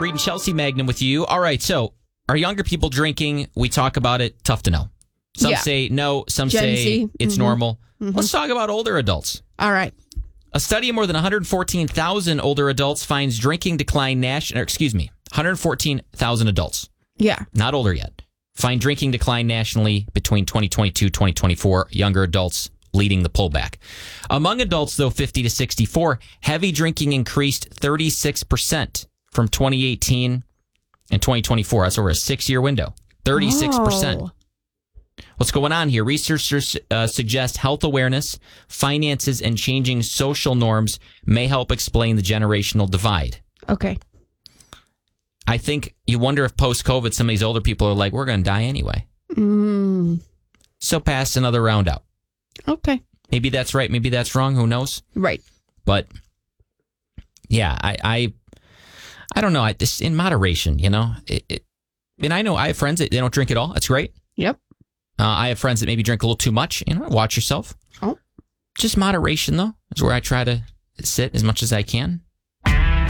Reed and Chelsea Magnum with you. All right, so are younger people drinking? We talk about it. Tough to know. Some say no. Some Gen say Z. it's normal. Let's talk about older adults. All right. A study of more than 114,000 older adults finds drinking decline nationally. 114,000 adults. Yeah. Not older yet. Find drinking decline nationally between 2022 2024. Younger adults leading the pullback. Among adults, though, 50 to 64, heavy drinking increased 36% from 2018 and 2024. That's over a 6-year window. 36%. Oh. What's going on here? Researchers suggest health awareness, finances, and changing social norms may help explain the generational divide. Okay. I think you wonder if post-COVID, some of these older people are like, we're going to die anyway. So pass another round out. Okay. Maybe that's right. Maybe that's wrong. Who knows? Right. But yeah, I don't know. This in moderation, you know. And I know I have friends that they don't drink at all. That's great. Yep. I have friends that maybe drink a little too much. You know, watch yourself. Oh. Just moderation, though, is where I try to sit as much as I can.